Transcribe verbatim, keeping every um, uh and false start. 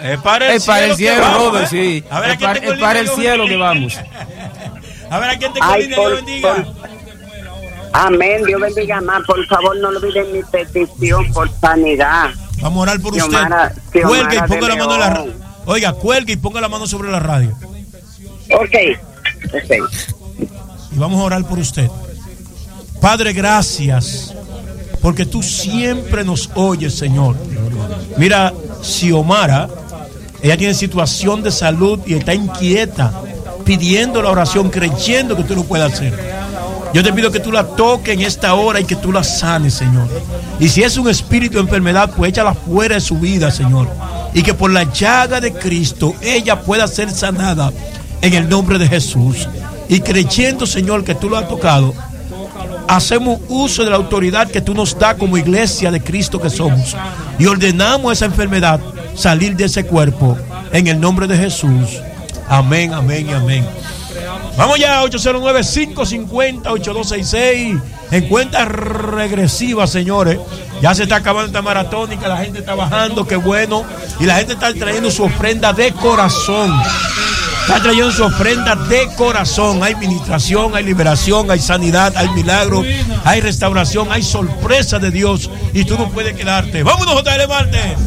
Es para el es para el cielo, cielo Robert, sí. A ver, es para, es para el cielo que vamos. A ver, ¿a quién te Ay, colina? por, Dios bendiga. por, amén, Dios bendiga más. Por favor, no olviden mi petición por sanidad. Vamos a orar por usted. Xiomara, Cuelga y Xiomara ponga de la mano en la León. radio. Oiga, cuelga y ponga la mano sobre la radio. Ok, ok. Y vamos a orar por usted. Padre, gracias, porque tú siempre nos oyes, Señor. Mira, Xiomara, ella tiene situación de salud y está inquieta, pidiendo la oración, creyendo que tú lo puedes hacer. Yo te pido que tú la toques en esta hora y que tú la sanes, Señor. Y si es un espíritu de enfermedad, pues échala fuera de su vida, Señor. Y que por la llaga de Cristo ella pueda ser sanada en el nombre de Jesús. Y creyendo, Señor, que tú lo has tocado, hacemos uso de la autoridad que tú nos das como iglesia de Cristo que somos. Y ordenamos a esa enfermedad salir de ese cuerpo en el nombre de Jesús. Amén, amén y amén. Vamos ya a ocho cero nueve, cinco cinco cero, ocho dos seis seis. En cuenta regresiva, señores. Ya se está acabando esta maratónica, la gente está bajando, qué bueno. Y la gente está trayendo su ofrenda de corazón. Está trayendo su ofrenda de corazón. Hay ministración, hay liberación, hay sanidad, hay milagro, hay restauración, hay sorpresa de Dios. Y tú no puedes quedarte. Vámonos, J L Marte.